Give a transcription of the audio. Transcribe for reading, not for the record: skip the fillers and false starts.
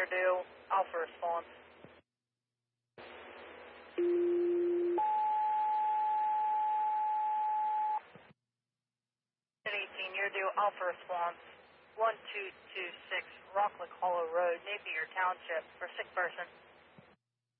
you're due. Alpha response. 18, you're due. Alpha response. 1226 Rocklick Hollow Road, Napier Township, for sick person.